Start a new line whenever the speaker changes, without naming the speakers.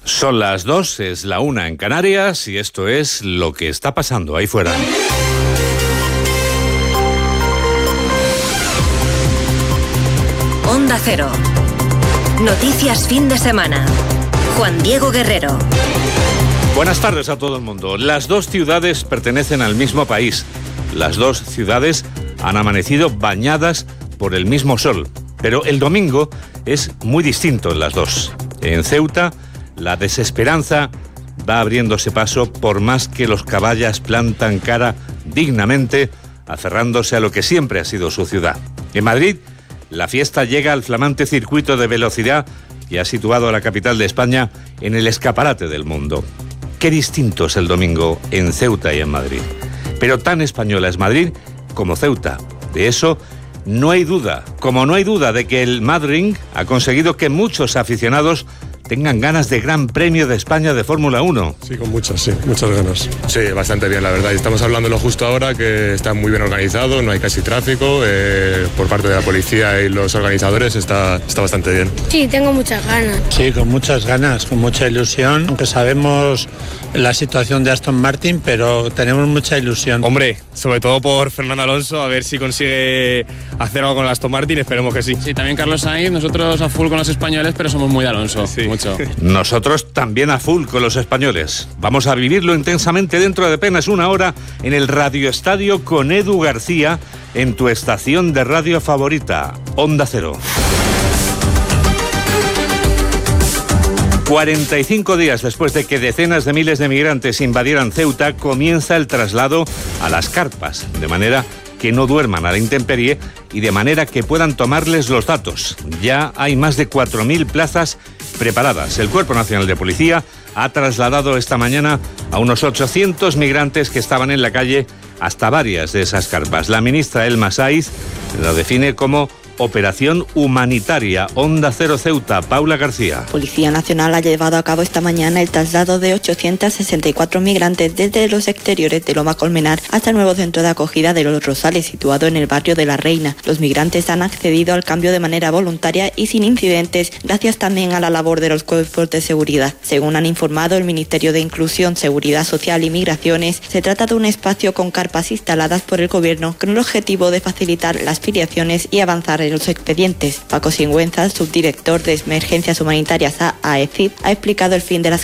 Son las 2, es la 1 en Canarias y esto es lo que está pasando ahí fuera.
Onda Cero. Noticias fin de semana. Juan Diego Guerrero.
Buenas tardes a todo el mundo. Las dos ciudades pertenecen al mismo país. Las dos ciudades han amanecido bañadas por el mismo sol. Pero el domingo es muy distinto en las dos. En Ceuta, la desesperanza va abriéndose paso por más que los caballas plantan cara dignamente, aferrándose a lo que siempre ha sido su ciudad. En Madrid, la fiesta llega al flamante circuito de velocidad y ha situado a la capital de España en el escaparate del mundo. Qué distinto es el domingo en Ceuta y en Madrid. Pero tan española es Madrid como Ceuta. De eso no hay duda, como no hay duda de que el Madrid ha conseguido que muchos aficionados tengan ganas de Gran Premio de España de Fórmula 1.
Sí, muchas ganas. Sí, bastante bien, la verdad. Y estamos hablándolo justo ahora, que está muy bien organizado, no hay casi tráfico, por parte de la policía y los organizadores está bastante bien.
Sí, tengo muchas ganas.
Sí, con muchas ganas, con mucha ilusión, aunque sabemos la situación de Aston Martin, pero tenemos mucha ilusión.
Hombre, sobre todo por Fernando Alonso, a ver si consigue hacer algo con el Aston Martin, esperemos que sí.
Sí, también Carlos Sainz, nosotros a full con los españoles, pero somos muy de Alonso, sí. Mucho.
Nosotros también a full con los españoles. Vamos a vivirlo intensamente dentro de apenas una hora en el Radio Estadio con Edu García en tu estación de radio favorita, Onda Cero. 45 días después de que decenas de miles de migrantes invadieran Ceuta, comienza el traslado a las carpas, de manera que no duerman a la intemperie y de manera que puedan tomarles los datos. Ya hay más de 4.000 plazas preparadas. El Cuerpo Nacional de Policía ha trasladado esta mañana a unos 800 migrantes que estaban en la calle hasta varias de esas carpas. La ministra Elma Saiz lo define como Operación Humanitaria. Onda Cero Ceuta, Paula García.
Policía Nacional ha llevado a cabo esta mañana el traslado de 864 migrantes desde los exteriores de Loma Colmenar hasta el nuevo centro de acogida de Los Rosales, situado en el barrio de La Reina. Los migrantes han accedido al cambio de manera voluntaria y sin incidentes, gracias también a la labor de los cuerpos de seguridad. Según han informado el Ministerio de Inclusión, Seguridad Social y Migraciones, se trata de un espacio con carpas instaladas por el Gobierno con el objetivo de facilitar las filiaciones y avanzar en los expedientes. Paco Singüenza, subdirector de Emergencias Humanitarias a AECID, ha explicado el fin de las